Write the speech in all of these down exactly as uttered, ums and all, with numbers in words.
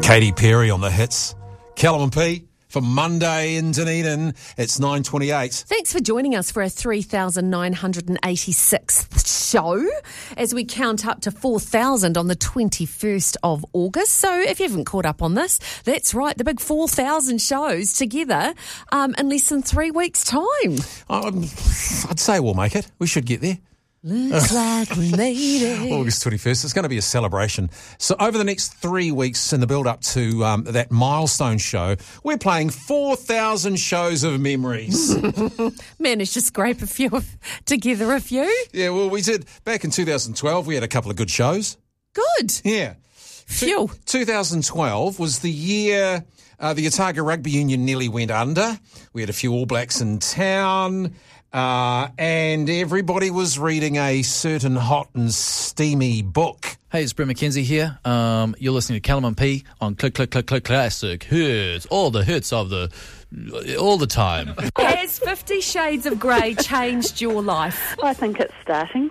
Katy Perry on the hits. Callum and P for Monday in Dunedin. It's nine twenty-eight. Thanks for joining us for our three thousand nine hundred eighty-sixth show as we count up to four thousand on the twenty-first of August. So if you haven't caught up on this, that's right, the big four thousand shows together um, in less than three weeks' time. Um, I'd say we'll make it. We should get there. Looks like we made it. August twenty-first. It's going to be a celebration. So over the next three weeks in the build-up to um, that milestone show, we're playing four thousand shows of memories. Managed to scrape a few of, together a few. Yeah, well, we did. Back in two thousand twelve, we had a couple of good shows. Good. Yeah. Phew. Two, twenty twelve was the year uh, the Otago Rugby Union nearly went under. We had a few All Blacks in town. Uh, and everybody was reading a certain hot and steamy book. Hey, it's Brett McKenzie here. Um, you're listening to Callum and P on Click, Click, Click, Click Classic Hits. All the hits of the... all the time. Has Fifty Shades of Grey changed your life? I think it's starting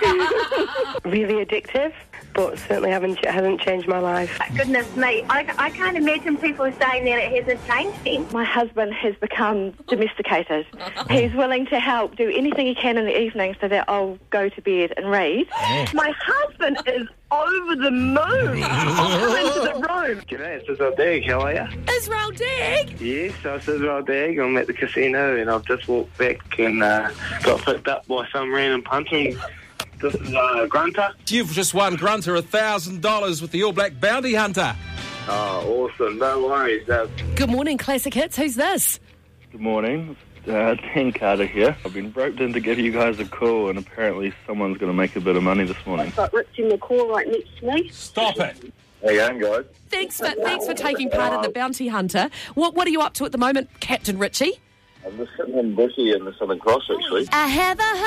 to. Really addictive, but certainly haven't hasn't changed my life. Goodness me, I, I can't imagine people saying that it hasn't changed him. My husband has become domesticated. He's willing to help do anything he can in the evening so that I'll go to bed and read. My husband is over the moon. Come into the room. G'day, it's Israel Dag. How are you? Israel Dag? Yes, I'm Israel Dag. I'm at the casino and I've just walked back and uh, got picked up by some random punter. This is uh, Grunter. You've just won, Grunter, one thousand dollars with the All Black Bounty Hunter. Oh, awesome. No worries. Uh, Good morning, Classic Hits. Who's this? Good morning. Uh, Dan Carter here. I've been roped in to give you guys a call, and apparently someone's going to make a bit of money this morning. I've got Richie McCaw right next to me. Stop it. how you going, guys? Thanks for thanks for taking part in the Bounty Hunter. What what are you up to at the moment, Captain Richie? I'm just sitting in Bushy in the Southern Cross, actually. I have a